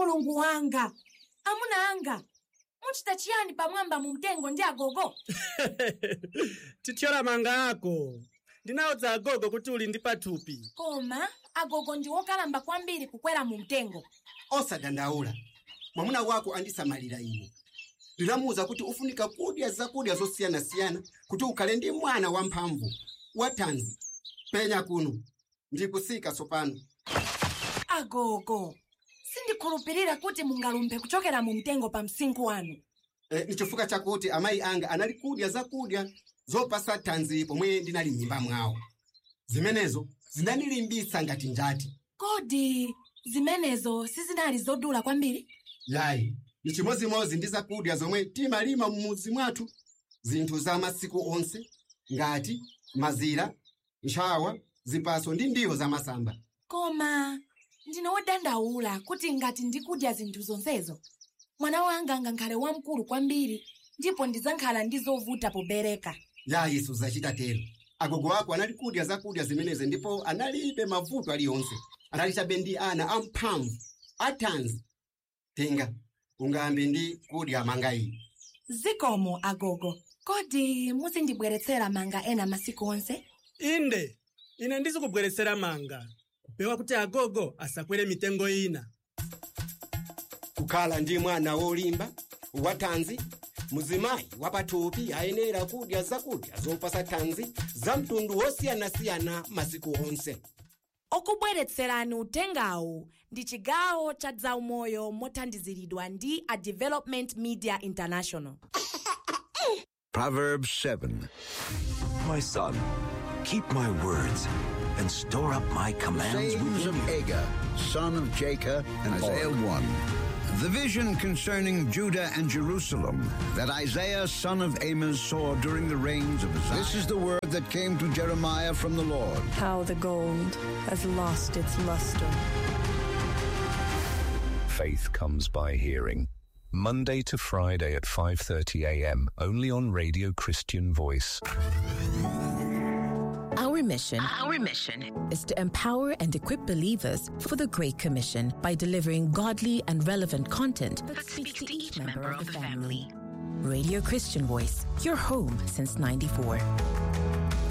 Mulungu wanga, amuna anga, muchita chiyani pamwamba mu mtengo ndi agogo? Tithyola manga ako. Ndinawuza agogo kuti uli ndi pathupi. Koma agogo ndi wokalamba kwambiri kukwera mu mtengo. Osadandaula. Mwamuna wako andisamalira ine. Ndinamuwuza kuti ufunika kudya zakudya zosiyana-siyana kuti ukhale ndi mwana wamphamvu, wathanzi. Penya kuno. Ndikusika tsopano. Agogo, sindikhulupirira kuti mungalumbe kuchokera mu mtengo pa msinkhu wanu. Nichifukwa chakuti amayi anga anali kudya zakudya zopasa thanzi pomwe ndinali m'mimba mwawo. Zimenezo zinanilimbitsa ngati njati. Kodi zimenezo sizinali zodula kwambiri? Yayi, ni chimozimozi ndi zakudya zomwe timalima mumudzi mwathu. Zinthu za masiku onse ngati mazira, ntchawa, zipaso ndi ndiwo za masamba. Koma ndine wodandaula kuti ngati ndikudya zinthu zonsezo, mwana wanga angakhale wamkulu kwambiri ndipo ndizankhala ndi zovuta pobereka. Yayi, suzachita tero. Agogo wako anali kudya zakudya zimenezi ndipo analibe mavuto aliyonse. Analichabe ndi ana amphamvu, athanzi. Tenga, ungambe ndi kudya manga iyi. Zikomo agogo. Kodi muzindibweretsera manga ena masiku onse? Inde, ine ndizikubweretsera manga. Kupewa kuti agogo asakwere mitengo ina. Kukhala ndi mwana wolimba, wathanzi, muzimayi wapathupi ayenera kudya zakudya zopasa thanzi za mtundu wosiyana-siyana masiku onse. Okubweretserani utengawu ndi chigawo cha zaumoyo mothandiziridwa ndi a Development Media International. Proverbs 7. My son, keep my words and store up my commands Sayings within of you. Agur, son of Jacob, and Isaiah 1. The vision concerning Judah and Jerusalem that Isaiah, son of Amos, saw during the reigns of Uzziah. This is the word that came to Jeremiah from the Lord. How the gold has lost its luster. Faith comes by hearing. Monday to Friday at 5:30 a.m. only on Radio Christian Voice. Our mission is to empower and equip believers for the Great Commission by delivering godly and relevant content that speaks to each member of the family. Radio Christian Voice, your home since '94.